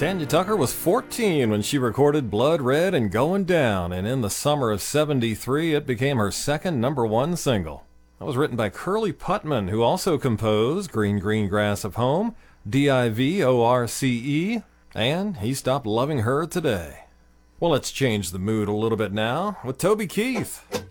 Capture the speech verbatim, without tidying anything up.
Tanya Tucker was fourteen when she recorded Blood Red and Going Down, and in the summer of seventy-three it became her second number one single. That was written by Curly Putman, who also composed Green Green Grass of Home, D I V O R C E, and He Stopped Loving Her Today. Well, let's change the mood a little bit now with Toby Keith.